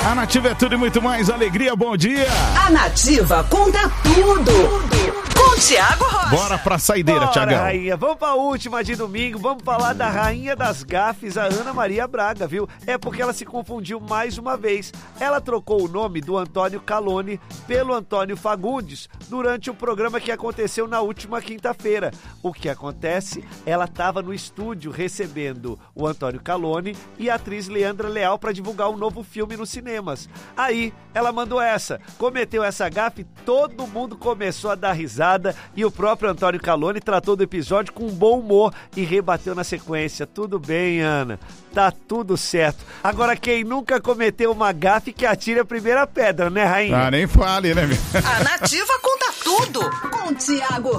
A Nativa é tudo e muito mais. Alegria, bom dia. A Nativa conta tudo. Com Thiago Rocha. Bora pra saideira, Thiagão. Rainha, vamos pra última de domingo. Vamos falar da rainha das gafes, a Ana Maria Braga, viu? É porque ela se confundiu mais uma vez. Ela trocou o nome do Antônio Calone pelo Antônio Fagundes durante o programa que aconteceu na última quinta-feira. O que acontece? Ela estava no estúdio recebendo o Antônio Calone e a atriz Leandra Leal para divulgar um novo filme nos cinemas. Aí, ela mandou essa, cometeu essa gafe, todo mundo começou a dar risada e o próprio Antônio Calone tratou do episódio com bom humor e rebateu na sequência. Tudo bem, Ana, tá tudo certo. Agora, quem nunca cometeu uma gafe que atire a primeira pedra, né, rainha? Ah, nem fale, né, meu? A Nativa conta tudo com Thiago